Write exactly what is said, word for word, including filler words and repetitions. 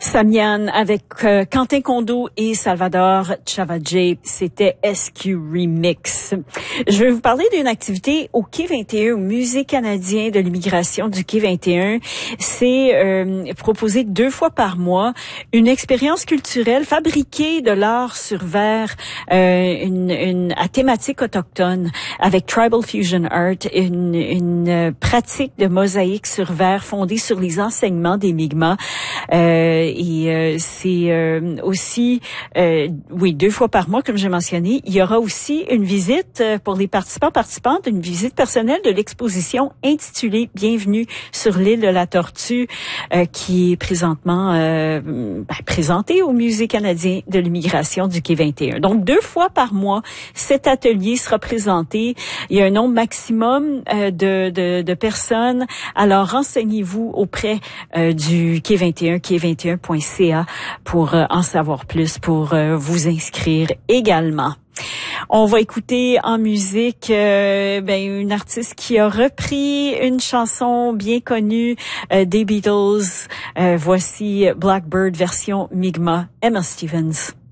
Samian avec euh, Quentin Kondo et Salvador Chavadje, c'était S Q Remix. Je vais vous parler d'une activité au Quai vingt et un, au Musée canadien de l'immigration du Quai vingt et un. C'est euh, proposé deux fois par mois, une expérience culturelle fabriquée de l'art sur verre, euh, une, une à thématique autochtone avec Tribal Fusion Art, une, une pratique de mosaïque sur verre fondée sur les enseignements des Mi'kmaq. Euh, et euh, c'est euh, aussi, euh, oui, deux fois par mois, comme j'ai mentionné. Il y aura aussi une visite euh, pour les participants participantes, une visite personnelle de l'exposition intitulée Bienvenue sur l'île de la Tortue, euh, qui est présentement euh, ben, présentée au Musée canadien de l'immigration du Quai vingt et un. Donc, deux fois par mois, cet atelier sera présenté. Il y a un nombre maximum euh, de, de, de personnes. Alors, renseignez-vous auprès euh, du Quai vingt et un, quai vingt et un point c a pour euh, en savoir plus, pour euh, vous inscrire également. On va écouter en musique euh, ben, une artiste qui a repris une chanson bien connue euh, des Beatles. Euh, voici Blackbird version Mi'kmaq, Emma Stevens.